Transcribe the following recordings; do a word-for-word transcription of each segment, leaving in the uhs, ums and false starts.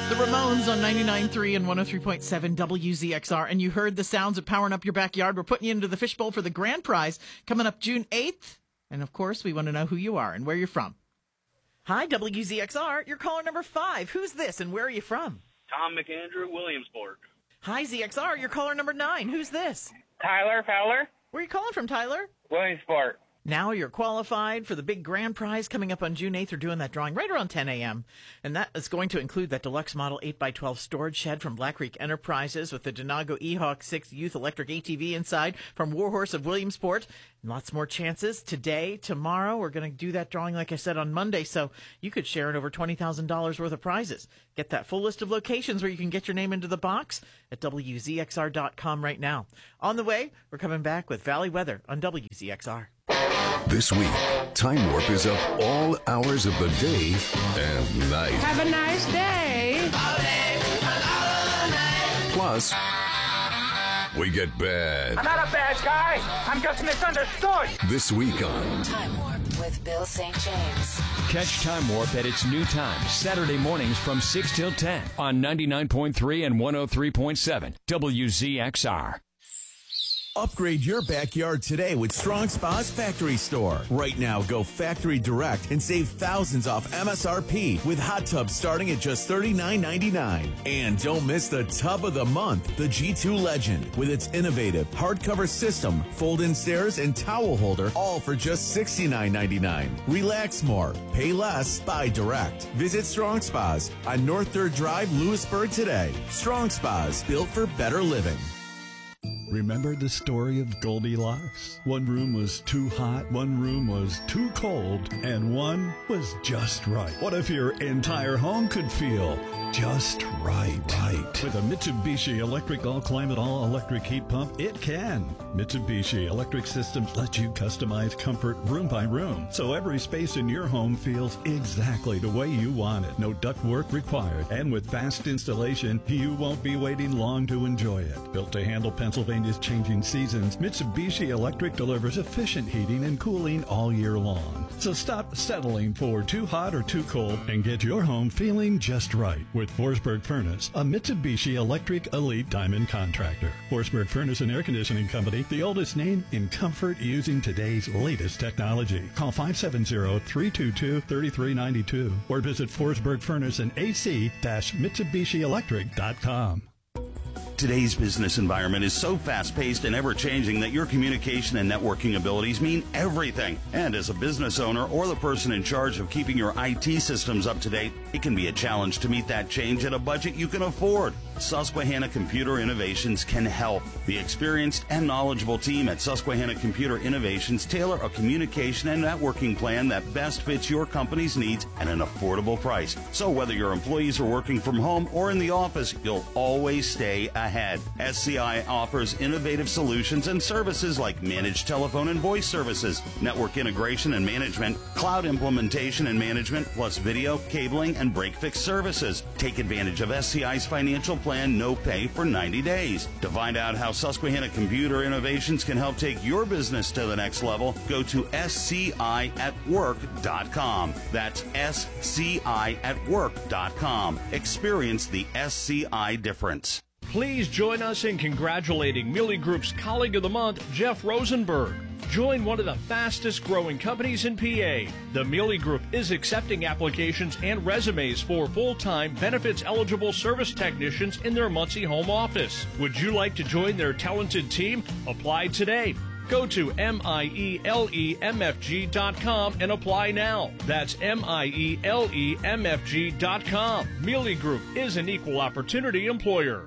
The Ramones on ninety-nine point three and one oh three point seven W Z X R. And you heard the sounds of powering up your backyard. We're putting you into the fishbowl for the grand prize coming up June eighth. And, of course, we want to know who you are and where you're from. Hi, W Z X R. You're caller number five. Who's this and where are you from? Tom McAndrew, Williamsburg. Hi, Z X R. You're caller number nine. Who's this? Tyler Fowler, Where are you calling from, Tyler? Williamsburg. Now you're qualified for the big grand prize coming up on June eighth. We're doing that drawing right around ten a.m. And that is going to include that deluxe model eight by twelve storage shed from Black Creek Enterprises with the Denago E-Hawk six Youth Electric A T V inside from Warhorse of Williamsport. And lots more chances today, tomorrow. We're going to do that drawing, like I said, on Monday. So you could share in over twenty thousand dollars worth of prizes. Get that full list of locations where you can get your name into the box at W Z X R dot com right now. On the way, we're coming back with Valley Weather on W Z X R. This week, Time Warp is up all hours of the day and night. Have a nice day. Plus, we get bad. I'm not a bad guy. I'm just misunderstood. This week on Time Warp with Bill Saint James. Catch Time Warp at its new time, Saturday mornings from six till ten on ninety-nine point three and one oh three point seven W Z X R. Upgrade your backyard today with Strong Spa's Factory Store. Right now, go factory direct and save thousands off M S R P with hot tubs starting at just thirty-nine ninety-nine. And don't miss the tub of the month, the G two Legend, with its innovative hardcover system, fold-in stairs, and towel holder, all for just sixty-nine ninety-nine. Relax more, pay less, buy direct. Visit Strong Spas on North third Drive, Lewisburg today. Strong Spas, built for better living. Remember the story of Goldilocks? One room was too hot, one room was too cold, and one was just right. What if your entire home could feel just right? Right. With a Mitsubishi Electric All-Climate All-Electric Heat Pump, it can. Mitsubishi Electric Systems let you customize comfort room by room, so every space in your home feels exactly the way you want it. No ductwork required, and with fast installation, you won't be waiting long to enjoy it. Built to handle Pennsylvania's changing seasons, Mitsubishi Electric delivers efficient heating and cooling all year long. So stop settling for too hot or too cold and get your home feeling just right with Forsberg Furnace, a Mitsubishi Electric Elite Diamond contractor. Forsberg Furnace and Air Conditioning Company, the oldest name in comfort using today's latest technology. Call five seven zero, three two two, three three nine two or visit Forsberg Furnace and A C Mitsubishi Electric dot com. Today's business environment is so fast-paced and ever-changing that your communication and networking abilities mean everything. And as a business owner or the person in charge of keeping your I T systems up to date, it can be a challenge to meet that change at a budget you can afford. Susquehanna Computer Innovations can help. The experienced and knowledgeable team at Susquehanna Computer Innovations tailor a communication and networking plan that best fits your company's needs at an affordable price. So whether your employees are working from home or in the office, you'll always stay ahead. S C I offers innovative solutions and services like managed telephone and voice services, network integration and management, cloud implementation and management, plus video, cabling, and break-fix services. Take advantage of S C I's financial plan, no pay for ninety days. To find out how Susquehanna Computer Innovations can help take your business to the next level, go to S C I at work dot com. That's S C I at work dot com. Experience the S C I difference. Please join us in congratulating Miele Group's Colleague of the Month, Jeff Rosenberg. Join one of the fastest growing companies in P A. The Miele Group is accepting applications and resumes for full-time benefits-eligible service technicians in their Muncie home office. Would you like to join their talented team? Apply today. Go to M I E L E M F G dot com and apply now. That's M I E L E M F G dot com. Miele Group is an equal opportunity employer.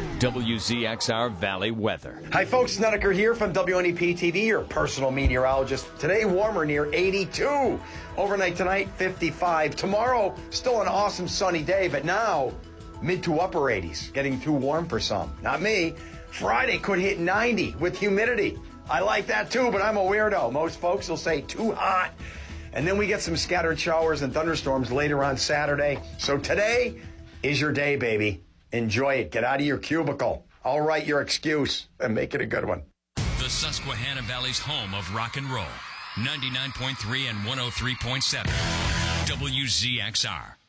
W Z X R Valley Weather. Hi folks, Snedeker here from W N E P T V, your personal meteorologist. Today warmer near eighty-two. Overnight tonight, fifty-five. Tomorrow, still an awesome sunny day, but now mid to upper eighties. Getting too warm for some. Not me. Friday could hit ninety with humidity. I like that too, but I'm a weirdo. Most folks will say too hot. And then we get some scattered showers and thunderstorms later on Saturday. So today is your day, baby. Enjoy it. Get out of your cubicle. I'll write your excuse and make it a good one. The Susquehanna Valley's home of rock and roll. ninety-nine point three and one oh three point seven. W Z X R.